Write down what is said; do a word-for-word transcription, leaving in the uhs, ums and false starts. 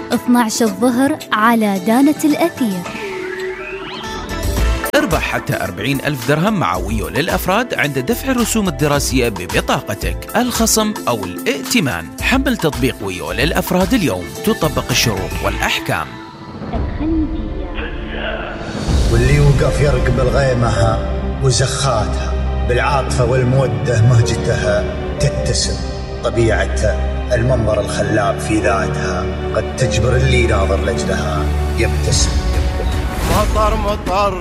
اثنا عشر الظهر على دانة الأثير. اربح حتى أربعين ألف درهم مع ويو للأفراد عند دفع الرسوم الدراسية ببطاقتك. الخصم أو الائتمان. حمل تطبيق ويو للأفراد اليوم، تطبق الشروط والأحكام. واللي يوقف يرقب الغيمة وزخاتها بالعاطفة والمودة مهجتها تتسم طبيعتها، المنظر الخلاب في ذاتها قد تجبر اللي ناظر لجلها يبتسم. مطر مطر